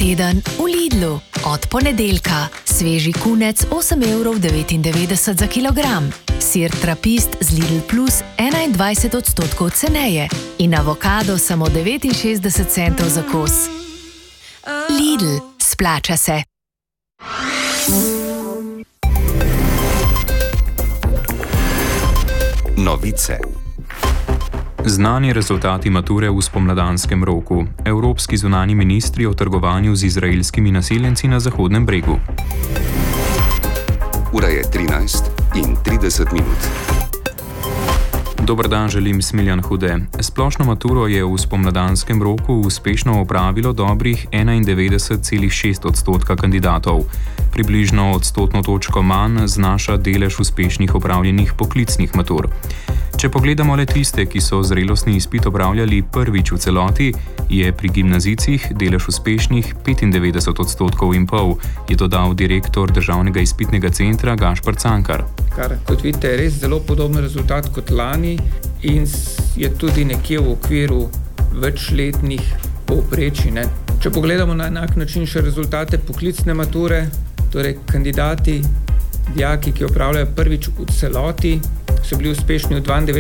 teden v Lidlu. Od ponedeljka sveži kunec 8,99 € za kilogram, sir trapist z Lidl Plus 21% ceneje in avokado samo 69 centov za kos. Lidl, splača se. Novice. Znani rezultati mature v spomladanskem roku. Evropski zunanji ministri o trgovanju z izraelskimi naseljenci na Zahodnem bregu. Ura je 13:30. Dober dan, želim Smiljan Hude. Splošno maturo je v spomladanskem roku uspešno opravilo dobrih 91,6% kandidatov. Približno odstotno točko manj znaša delež uspešnih opravljenih poklicnih matur. Če pogledamo le tiste, ki so zrelostni izpit opravljali prvič v celoti, je pri gimnazijcih delež uspešnih 95,5%, je dodal direktor Državnega izpitnega centra Gašper Cankar. Kar, kot vidite, je res zelo podoben rezultat kot lani in je tudi nekje v okviru večletnih povprečij. Če pogledamo na enak način še rezultate poklicne mature, torej kandidati, dijaki, ki opravljajo prvič v celoti, so bili uspešni v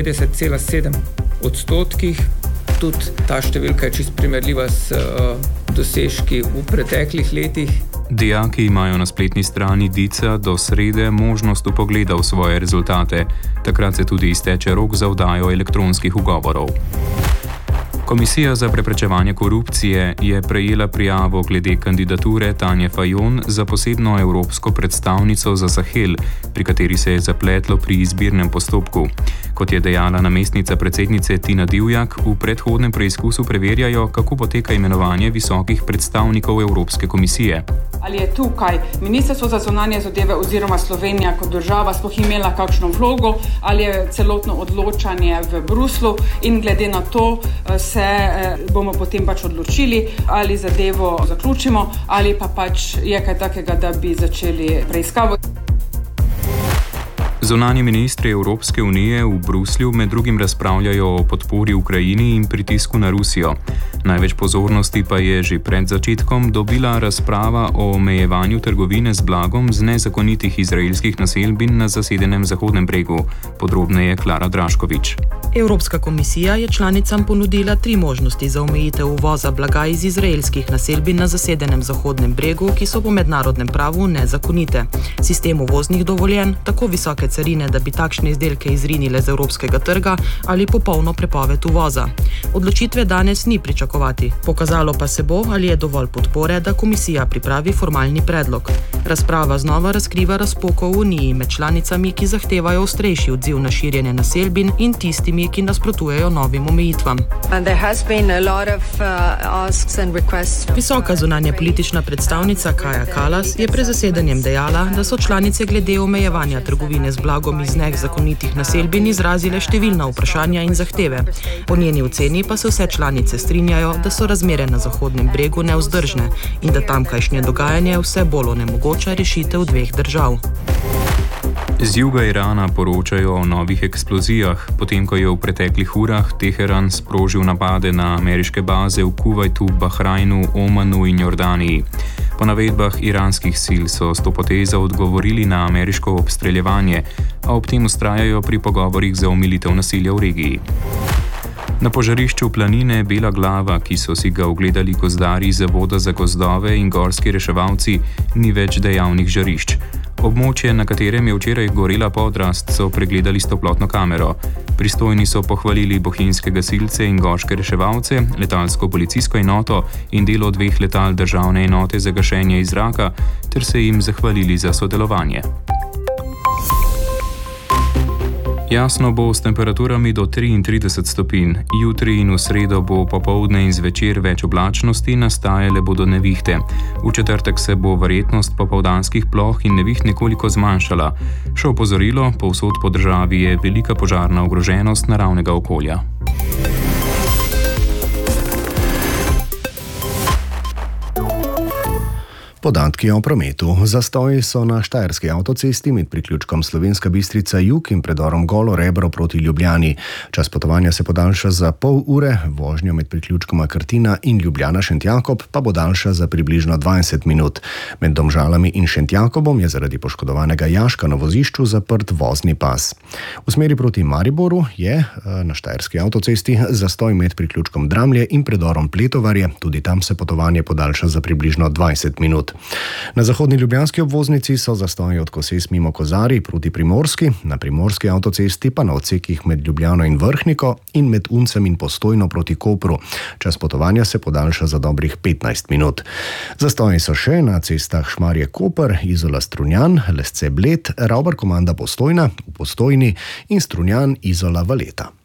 92,7%. Tudi ta številka je čisto primerljiva s dosežki v preteklih letih. Dijaki imajo na spletni strani DIC-a do srede možnost vpogleda v svoje rezultate. Takrat se tudi izteče rok za oddajo elektronskih ugovorov. Komisija za preprečevanje korupcije je prejela prijavo glede kandidature Tanje Fajon za posebno evropsko predstavnico za Sahel, pri kateri se je zapletlo pri izbirnem postopku. Kot je dejala namestnica predsednice Tina Divjak, v predhodnem preizkusu preverjajo, kako poteka imenovanje visokih predstavnikov Evropske komisije. Ali je tukaj Ministrstvo za zunanje zadeve oziroma Slovenija kot država sploh imela kakšno vlogo, ali je celotno odločanje v Bruslu, in glede na to se bomo potem odločili, ali zadevo zaključimo ali pa je kaj takega, da bi začeli preiskavo. Zunanji ministri Evropske unije v Bruslju med drugim razpravljajo o podpori Ukrajini in pritisku na Rusijo. Največ pozornosti pa je že pred začetkom dobila razprava o omejevanju trgovine z blagom z nezakonitih izraelskih naselbin na zasedenem Zahodnem bregu. Podrobneje Klara Draškovič. Evropska komisija je članicam ponudila 3 možnosti za omejitev uvoza blaga iz izraelskih naselbin na zasedenem Zahodnem bregu, ki so po mednarodnem pravu nezakonite. Sistem uvoznih dovoljenj, tako visoke carine, da bi takšne izdelke izrinile z evropskega trga, ali popolno prepoved uvoza. Odločitve danes ni pričakovati. Pokazalo pa se bo, ali je dovolj podpore, da komisija pripravi formalni predlog. Razprava znova razkriva razpoko v Uniji med članicami, ki zahtevajo ostrejši odziv na širjenje naselbin, in tistimi, ki nasprotujejo novim omejitvam. Visoka zunanja politična predstavnica Kaja Kallas je pred zasedanjem dejala, da so članice glede omejevanja trgovine z blagom iz nezakonitih naselbin izrazile številna vprašanja in zahteve. Po njeni oceni pa se vse članice strinjajo, da so razmere na Zahodnem bregu nevzdržne in da tamkajšnje dogajanje vse bolj onemogoča rešitev 2 držav. Z juga Irana poročajo o novih eksplozijah, potem ko je v preteklih urah Teheran sprožil napade na ameriške baze v Kuvajtu, Bahrajnu, Omanu in Jordaniji. Po navedbah iranskih sil so s to potezo odgovorili na ameriško obstreljevanje, a ob tem vztrajajo pri pogovorih za omilitev nasilja v regiji. Na požarišču planine Bela glava, ki so si ga ogledali gozdarji Zavoda za gozdove in gorski reševalci, ni več dejavnih žarišč. Območje, na katerem je včeraj gorela podrast, so pregledali s toplotno kamero. Pristojni so pohvalili bohinjske gasilce in gorske reševalce, letalsko policijsko enoto in delo 2 letal državne enote za gašenje iz zraka, ter se jim zahvalili za sodelovanje. Jasno bo s temperaturami do 33 stopinj. Jutri in v sredo bo popoldne in zvečer več oblačnosti, nastajale bodo nevihte. V četrtek se bo verjetnost popoldanskih ploh in neviht nekoliko zmanjšala. Še opozorilo, povsod po državi je velika požarna ogroženost naravnega okolja. Podatki o prometu. Zastoji so na štajerski avtocesti med priključkom Slovenska Bistrica Jug in predorom Golo Rebro proti Ljubljani. Čas potovanja se podaljša za pol ure, vožnja med priključkoma Krtina in Ljubljana Šentjakob pa bo daljša za približno 20 minut. Med Domžalami in Šentjakobom je zaradi poškodovanega jaška na vozišču zaprt vozni pas. V smeri proti Mariboru je na štajerski avtocesti zastoj med priključkom Dramlje in predorom Pletovarje, tudi tam se potovanje podaljša za približno 20 minut. Na zahodni ljubljanski obvoznici so zastoji od Koses mimo Kozarij proti Primorski, na primorski avtocesti pa na odsekih med Ljubljano in Vrhniko in med Uncem in Postojno proti Kopru. Čas potovanja se podaljša za dobrih 15 minut. Zastoji so še na cestah Šmarje-Koper, Izola-Strunjan, Lesce-Bled, Ravbar-Komanda Postojna v Postojni in Strunjan-Izola-Valeta.